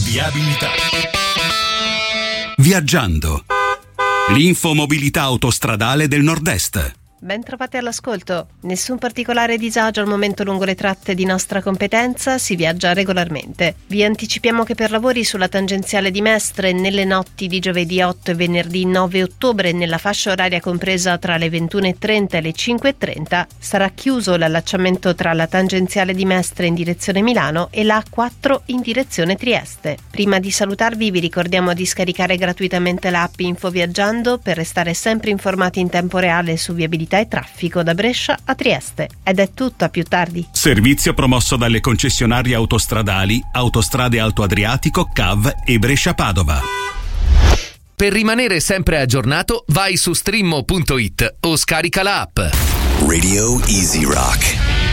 Viabilità. Viaggiando. L'infomobilità autostradale del Nord-Est. Ben trovati all'ascolto. Nessun particolare disagio al momento lungo le tratte di nostra competenza, si viaggia regolarmente. Vi anticipiamo che per lavori sulla tangenziale di Mestre nelle notti di giovedì 8 e venerdì 9 ottobre nella fascia oraria compresa tra le 21.30 e le 5.30 sarà chiuso l'allacciamento tra la tangenziale di Mestre in direzione Milano e la A4 in direzione Trieste. Prima di salutarvi vi ricordiamo di scaricare gratuitamente l'app Info Viaggiando per restare sempre informati in tempo reale su viabilità e traffico da Brescia a Trieste. Ed è tutto, a più tardi. Servizio promosso dalle concessionarie autostradali Autostrade Alto Adriatico, CAV e Brescia Padova. Per rimanere sempre aggiornato, vai su streammo.it o scarica la app. Radio Easy Rock.